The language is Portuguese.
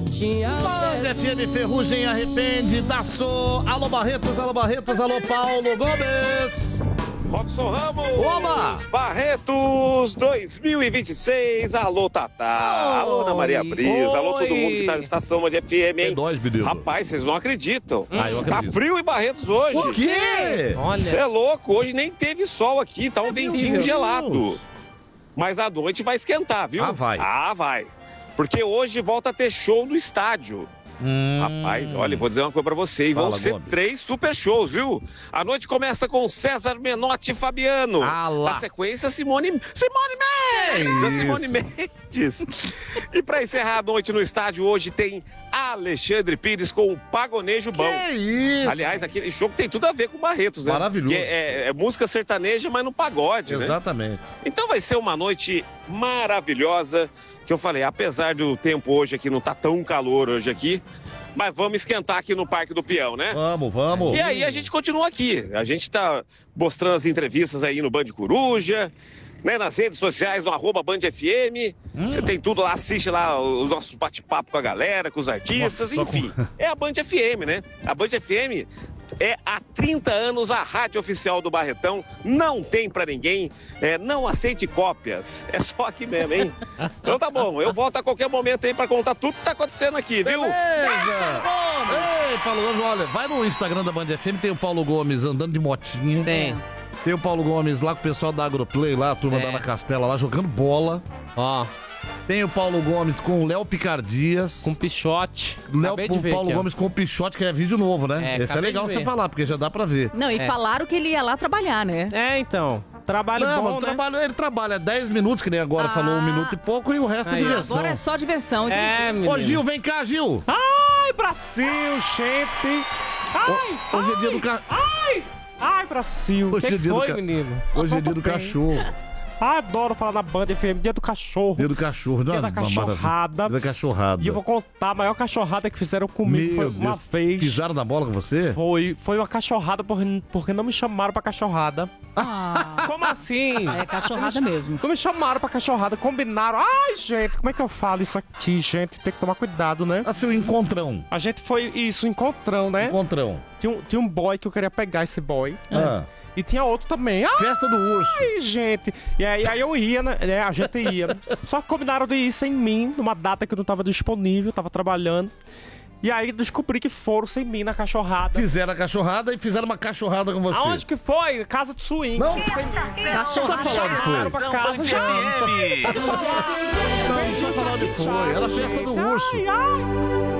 Band FM Ferrugem arrepende, daçou. Alô Barretos, alô Paulo Gomes. Robson Ramos, Oba! Barretos 2026, alô Tatá, alô Ana Maria Brisa, alô todo mundo que tá na estação Band FM, hein? É nóis, menino. Rapaz, vocês não acreditam. Eu Tá acredito. frio em Barretos hoje. O quê? Olha. Você é louco, hoje nem teve sol aqui, tá um ventinho Deus. gelado. Mas à noite vai esquentar, viu? Ah, vai. Ah, vai. Porque hoje volta a ter show no estádio. Rapaz, olha, vou dizer uma coisa pra você, e vão Fala, ser Gomes. 3 super shows, viu? A noite começa com César Menotti e Fabiano. Ah lá. Na sequência, Simone Mendes! Da Simone Mendes. E pra encerrar a noite no estádio, hoje tem Alexandre Pires com o Pagonejo Bom. Que isso? Aliás, aquele show que tem tudo a ver com Barretos, né? Maravilhoso. Que é música sertaneja, mas no pagode, né? Exatamente. Então vai ser uma noite maravilhosa, que eu falei, apesar do tempo hoje aqui não tá tão calor hoje aqui, mas vamos esquentar aqui no Parque do Peão, né? Vamos. E aí a gente continua aqui, a gente tá mostrando as entrevistas aí no Band Coruja, né, nas redes sociais, no @BandFM, você tem tudo lá, assiste lá os nossos bate-papo com a galera, com os artistas, Nossa, só enfim. É a Band FM, né? A Band FM é há 30 anos a rádio oficial do Barretão, não tem pra ninguém, não aceite cópias, é só aqui mesmo, hein? Então tá bom, eu volto a qualquer momento aí pra contar tudo que tá acontecendo aqui, viu? Beleza! Ei, Paulo Gomes, olha, vai no Instagram da Band FM, tem o Paulo Gomes andando de motinha. Tem o Paulo Gomes lá com o pessoal da Agroplay, lá, a turma da Ana Castela lá, jogando bola. Ó, Tem o Paulo Gomes com o Léo Picardias. com pichote. Léo, Acabei de o ver Paulo aqui, ó. Gomes com o Pichote, que é vídeo novo, né? Esse é acabei legal de você ver. falar, porque já dá pra ver. Não, e falaram que ele ia lá trabalhar, né? Então. Trabalho Não, bom, mas né? ele trabalha 10 minutos, que nem agora falou 1 minuto e pouco, e o resto é Aí, ó. diversão. Agora é só diversão, entendi. menino. Ô, Gil, vem cá, Gil! Ai, Brasil, gente! Ai, Hoje é dia do ai, Brasil! Hoje O que é dia do foi, ca- menino? Hoje é Tá dia do tudo bem. cachorro. Ai, adoro falar na Band FM, dia do cachorro. Dia do cachorro. Dia da cachorrada. Dia da cachorrada. E eu vou contar a maior cachorrada que fizeram comigo foi uma vez. Pisaram na bola com você? Foi uma cachorrada porque não me chamaram pra cachorrada. Como assim? É cachorrada mesmo. Não me chamaram pra cachorrada, combinaram. Ai, gente, como é que eu falo isso aqui, gente? Tem que tomar cuidado, né? Ah, seu encontrão. A gente foi, isso, encontrão, né? Encontrão. Tinha um boy que eu queria pegar esse boy. Ah. E tinha outro também. Ai, Festa do urso. gente. E aí eu ia, né? A gente ia. Só que combinaram de ir sem mim, numa data que eu não tava disponível, tava trabalhando. E aí descobri que foram sem mim na cachorrada. Fizeram a cachorrada e fizeram uma cachorrada com você. Aonde que foi? Casa de swing. Não, não precisa falar onde foi. Pra casa já. Não precisa falar onde foi. Era a festa do urso. Ai, ai.